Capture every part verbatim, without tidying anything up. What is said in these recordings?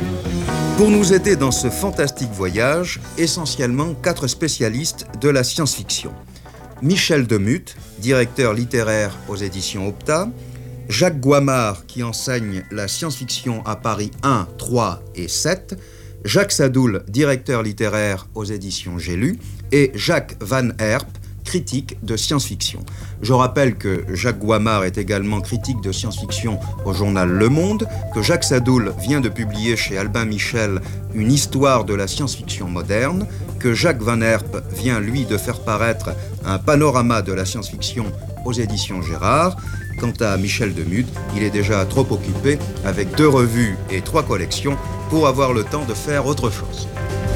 Pour nous aider dans ce fantastique voyage, essentiellement quatre spécialistes de la science-fiction. Michel Demuth, directeur littéraire aux éditions Opta, Jacques Goimard, qui enseigne la science-fiction à Paris un, trois et sept, Jacques Sadoul, directeur littéraire aux éditions J'ai lu, et Jacques Van Herp, critique de science-fiction. Je rappelle que Jacques Goimard est également critique de science-fiction au journal Le Monde, que Jacques Sadoul vient de publier chez Albin Michel une histoire de la science-fiction moderne, que Jacques Van Herp vient, lui, de faire paraître un panorama de la science-fiction aux éditions Gérard. Quant à Michel Demuth, il est déjà trop occupé avec deux revues et trois collections pour avoir le temps de faire autre chose.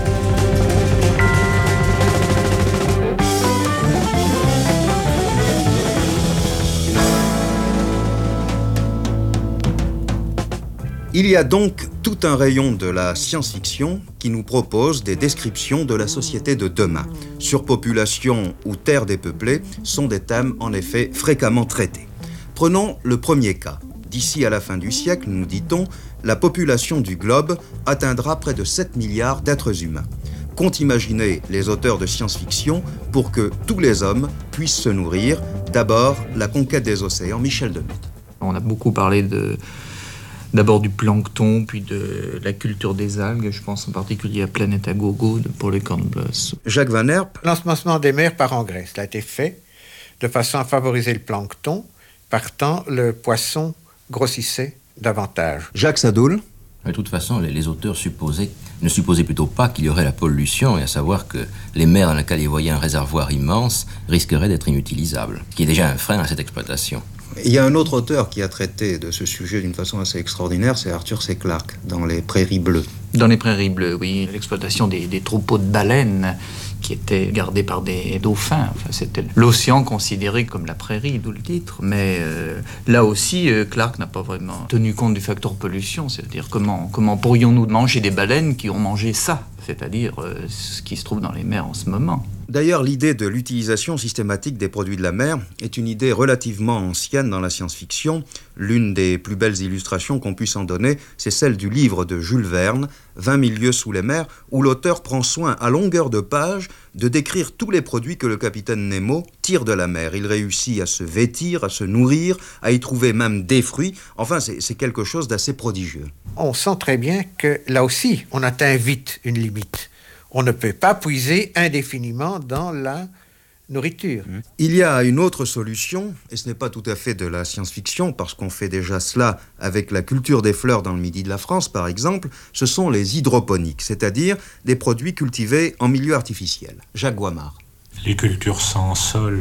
Il y a donc tout un rayon de la science-fiction qui nous propose des descriptions de la société de demain. Surpopulation ou terre dépeuplée sont des thèmes en effet fréquemment traités. Prenons le premier cas. D'ici à la fin du siècle, nous dit-on, la population du globe atteindra près de sept milliards d'êtres humains. Qu'ont imaginé les auteurs de science-fiction pour que tous les hommes puissent se nourrir? D'abord, la conquête des océans, Michel Demuth. On a beaucoup parlé de... D'abord du plancton, puis de la culture des algues. Je pense en particulier à Planète à Gogo de Paul Kornbluth. Jacques Van Herp. L'ensemencement des mers par engrais, cela a été fait de façon à favoriser le plancton. Partant, le poisson grossissait davantage. Jacques Sadoul. De toute façon, les, les auteurs supposaient, ne supposaient plutôt pas qu'il y aurait la pollution, et à savoir que les mers dans lesquelles ils voyaient un réservoir immense risqueraient d'être inutilisables, ce qui est déjà un frein à cette exploitation. Il y a un autre auteur qui a traité de ce sujet d'une façon assez extraordinaire, c'est Arthur C. Clarke, dans Les Prairies Bleues. Dans Les Prairies Bleues, oui. L'exploitation des, des troupeaux de baleines qui étaient gardés par des dauphins. Enfin, c'était l'océan considéré comme la prairie, d'où le titre. Mais euh, là aussi, euh, Clarke n'a pas vraiment tenu compte du facteur pollution. C'est-à-dire comment, comment pourrions-nous manger des baleines qui ont mangé ça, c'est-à-dire euh, ce qui se trouve dans les mers en ce moment. D'ailleurs, l'idée de l'utilisation systématique des produits de la mer est une idée relativement ancienne dans la science-fiction. L'une des plus belles illustrations qu'on puisse en donner, c'est celle du livre de Jules Verne, vingt mille lieues sous les mers, où l'auteur prend soin à longueur de page de décrire tous les produits que le capitaine Nemo tire de la mer. Il réussit à se vêtir, à se nourrir, à y trouver même des fruits. Enfin, c'est, c'est quelque chose d'assez prodigieux. On sent très bien que, là aussi, on atteint vite une limite. On ne peut pas puiser indéfiniment dans la nourriture. Il y a une autre solution, et ce n'est pas tout à fait de la science-fiction, parce qu'on fait déjà cela avec la culture des fleurs dans le midi de la France, par exemple, ce sont les hydroponiques, c'est-à-dire des produits cultivés en milieu artificiel. Jacques Goimard. Les cultures sans sol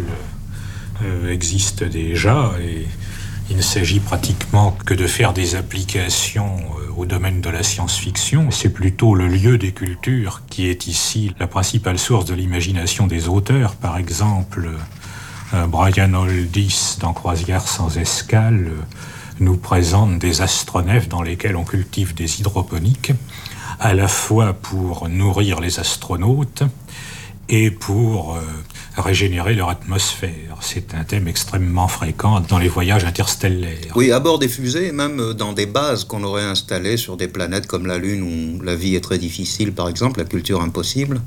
euh, existent déjà, et il ne s'agit pratiquement que de faire des applications euh, au domaine de la science-fiction. C'est plutôt le lieu des cultures qui est ici la principale source de l'imagination des auteurs. Par exemple, euh, Brian Aldiss, dans Croisière sans escale, euh, nous présente des astronefs dans lesquels on cultive des hydroponiques, à la fois pour nourrir les astronautes et pour euh, régénérer leur atmosphère. C'est un thème extrêmement fréquent dans les voyages interstellaires. Oui, à bord des fusées, même dans des bases qu'on aurait installées sur des planètes comme la Lune où la vie est très difficile, par exemple, la culture impossible,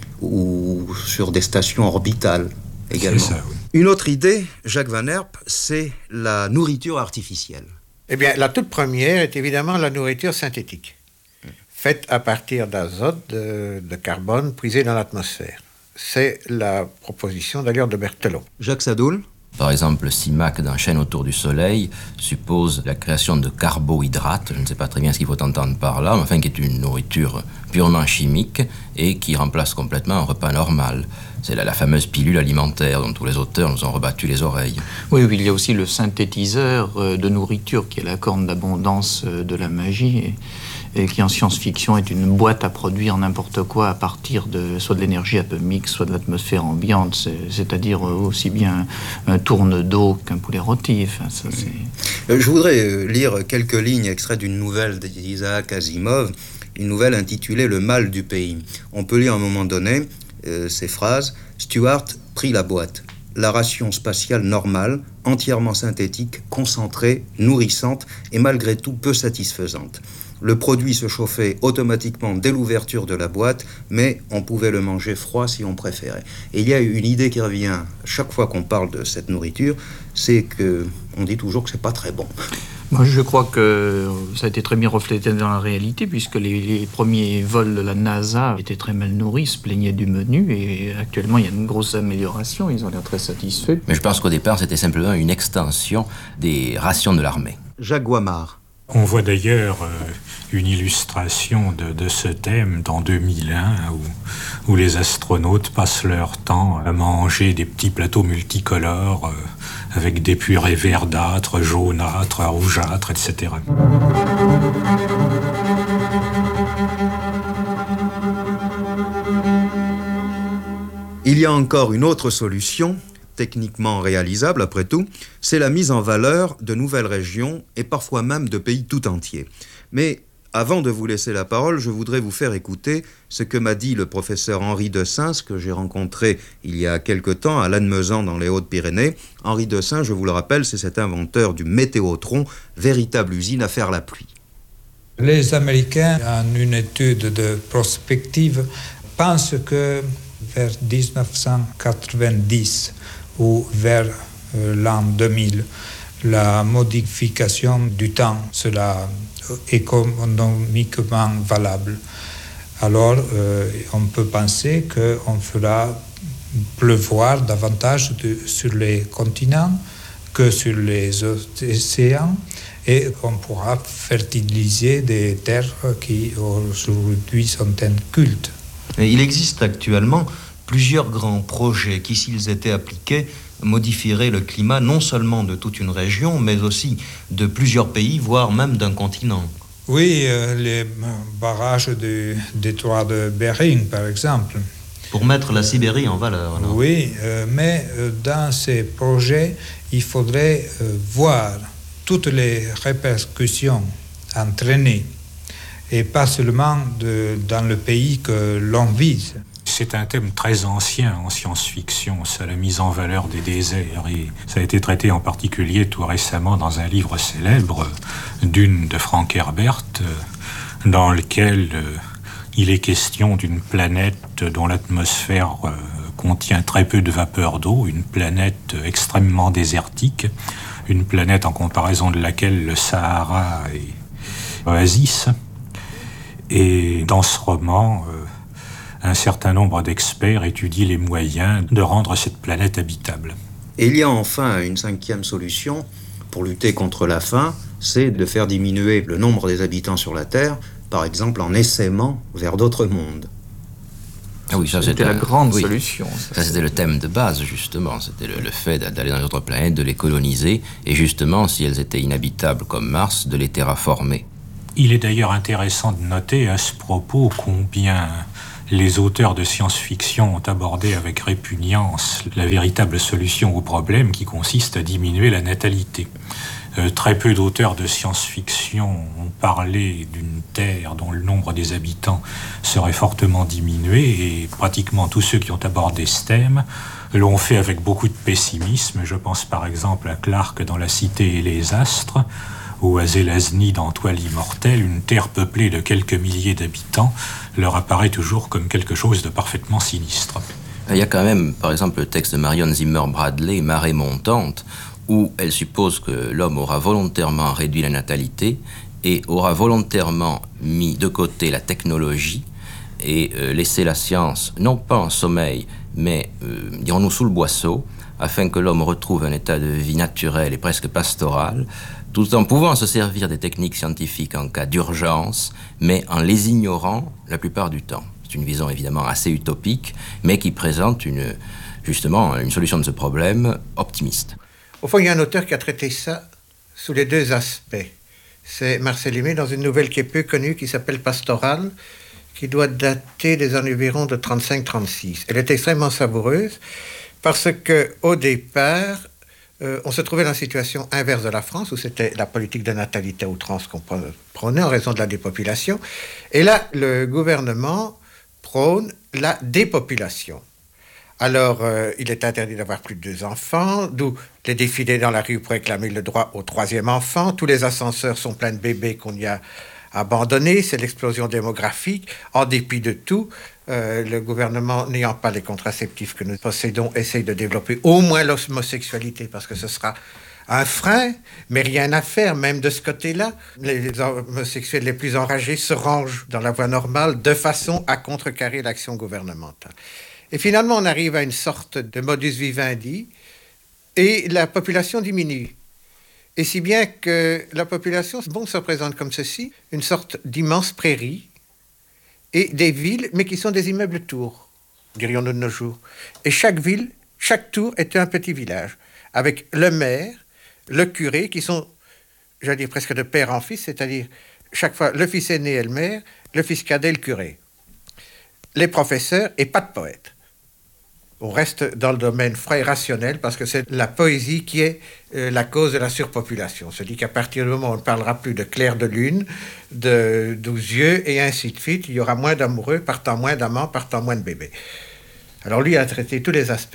ou sur des stations orbitales également. C'est ça, oui. Une autre idée, Jacques Van Herp, c'est la nourriture artificielle. Eh bien, la toute première est évidemment la nourriture synthétique, faite à partir d'azote, de, de carbone, prisé dans l'atmosphère. C'est la proposition d'ailleurs de Berthelot. Jacques Sadoul. Par exemple, le CIMAC dans Chaîne autour du Soleil suppose la création de carbohydrates, je ne sais pas très bien ce qu'il faut entendre par là, mais enfin qui est une nourriture purement chimique et qui remplace complètement un repas normal. C'est la, la fameuse pilule alimentaire dont tous les auteurs nous ont rebattu les oreilles. Oui, oui, il y a aussi le synthétiseur de nourriture qui est la corne d'abondance de la magie et, et qui en science-fiction est une boîte à produire n'importe quoi à partir de soit de l'énergie atomique, soit de l'atmosphère ambiante, c'est, c'est-à-dire aussi bien un tourne d'eau qu'un poulet rôti. Enfin, ça, c'est... Je voudrais lire quelques lignes extraites d'une nouvelle d'Isaac Asimov, une nouvelle intitulée « Le mal du pays ». On peut lire à un moment donné euh, ces phrases « Stuart prit la boîte. la ration spatiale normale, entièrement synthétique, concentrée, nourrissante et malgré tout peu satisfaisante. Le produit se chauffait automatiquement dès l'ouverture de la boîte, mais on pouvait le manger froid si on préférait. Et il y a une idée qui revient chaque fois qu'on parle de cette nourriture, c'est qu'on dit toujours que c'est pas très bon. Moi, je crois que ça a été très bien reflété dans la réalité, puisque les, les premiers vols de la NASA étaient très mal nourris, se plaignaient du menu, et actuellement, il y a une grosse amélioration, ils ont l'air très satisfaits. Mais je pense qu'au départ, c'était simplement une extension des rations de l'armée. Jacques Guamard. On voit d'ailleurs euh, une illustration de, de ce thème dans deux mille un, où, où les astronautes passent leur temps à manger des petits plateaux multicolores euh, avec des purées verdâtres, jaunâtres, rougeâtres, et cetera. Il y a encore une autre solution, techniquement réalisable après tout, c'est la mise en valeur de nouvelles régions et parfois même de pays tout entiers. Mais avant de vous laisser la parole, je voudrais vous faire écouter ce que m'a dit le professeur Henri Dessins, que j'ai rencontré il y a quelque temps à Lannemezan dans les Hautes-Pyrénées. Henri Dessins, je vous le rappelle, c'est cet inventeur du météotron, véritable usine à faire la pluie. Les Américains, en une étude de prospective, pensent que vers dix-neuf cent quatre-vingt-dix ou vers euh, l'an deux mille, la modification du temps sera économiquement valable. Alors, euh, on peut penser qu'on fera pleuvoir davantage de, sur les continents que sur les océans et qu'on pourra fertiliser des terres qui aujourd'hui sont incultes. Il existe actuellement plusieurs grands projets qui, s'ils étaient appliqués, modifieraient le climat non seulement de toute une région, mais aussi de plusieurs pays, voire même d'un continent. Oui, euh, les barrages du détroit de Bering, par exemple. Pour mettre la Sibérie en valeur, non ? Oui, euh, mais euh, dans ces projets, il faudrait euh, voir toutes les répercussions entraînées, et pas seulement de, dans le pays que l'on vise. C'est un thème très ancien en science-fiction, ça, la mise en valeur des déserts, et ça a été traité en particulier tout récemment dans un livre célèbre, Dune de Frank Herbert, dans lequel euh, il est question d'une planète dont l'atmosphère euh, contient très peu de vapeur d'eau, une planète extrêmement désertique, une planète en comparaison de laquelle le Sahara est oasis. Et dans ce roman, euh, un certain nombre d'experts étudient les moyens de rendre cette planète habitable. Et il y a enfin une cinquième solution pour lutter contre la faim, c'est de faire diminuer le nombre des habitants sur la Terre, par exemple en essaimant vers d'autres mondes. Ah oui, ça c'était, c'était la grande oui. solution. Ça, ça c'était le thème de base, justement. C'était le, le fait d'aller dans d'autres planètes, de les coloniser, et justement, si elles étaient inhabitables comme Mars, de les terraformer. Il est d'ailleurs intéressant de noter à ce propos combien les auteurs de science-fiction ont abordé avec répugnance la véritable solution au problème qui consiste à diminuer la natalité. Euh, très peu d'auteurs de science-fiction ont parlé d'une Terre dont le nombre des habitants serait fortement diminué, et pratiquement tous ceux qui ont abordé ce thème l'ont fait avec beaucoup de pessimisme. Je pense par exemple à Clarke dans La Cité et les Astres, ou à Zelazny dans Toile immortelle. Une Terre peuplée de quelques milliers d'habitants leur apparaît toujours comme quelque chose de parfaitement sinistre. Il y a quand même, par exemple, le texte de Marion Zimmer Bradley, Marée montante, où elle suppose que l'homme aura volontairement réduit la natalité et aura volontairement mis de côté la technologie et euh, laissé la science, non pas en sommeil, mais, euh, dirons-nous, sous le boisseau, afin que l'homme retrouve un état de vie naturel et presque pastoral, tout en pouvant se servir des techniques scientifiques en cas d'urgence, mais en les ignorant la plupart du temps. C'est une vision évidemment assez utopique, mais qui présente une, justement une solution de ce problème optimiste. Au fond, il y a un auteur qui a traité ça sous les deux aspects. C'est Marcel Aimé dans une nouvelle qui est peu connue, qui s'appelle Pastoral, qui doit dater des environs de trente-cinq trente-six. Elle est extrêmement savoureuse parce qu'au départ, Euh, on se trouvait dans la situation inverse de la France, où c'était la politique de natalité à outrance qu'on prônait en raison de la dépopulation. Et là, le gouvernement prône la dépopulation. Alors, euh, il est interdit d'avoir plus de deux enfants, d'où les défilés dans la rue pour réclamer le droit au troisième enfant. Tous les ascenseurs sont pleins de bébés qu'on y a abandonnés. C'est l'explosion démographique. En dépit de tout, euh, le gouvernement, n'ayant pas les contraceptifs que nous possédons, essaye de développer au moins l'homosexualité, parce que ce sera un frein, mais rien à faire, même de ce côté-là. Les homosexuels les plus enragés se rangent dans la voie normale de façon à contrecarrer l'action gouvernementale. Et finalement, on arrive à une sorte de modus vivendi et la population diminue. Et si bien que la population bon, se représente comme ceci, une sorte d'immense prairie et des villes, mais qui sont des immeubles tours, dirions-nous de nos jours. Et chaque ville, chaque tour est un petit village, avec le maire, le curé, qui sont, j'allais dire presque de père en fils, c'est-à-dire chaque fois le fils aîné et le maire, le fils cadet le curé. Les professeurs et pas de poètes. On reste dans le domaine froid et rationnel parce que c'est la poésie qui est euh, la cause de la surpopulation. On se dit qu'à partir du moment où on ne parlera plus de clair de lune, de douze yeux et ainsi de suite, il y aura moins d'amoureux, partant moins d'amants, partant moins de bébés. Alors lui a traité tous les aspects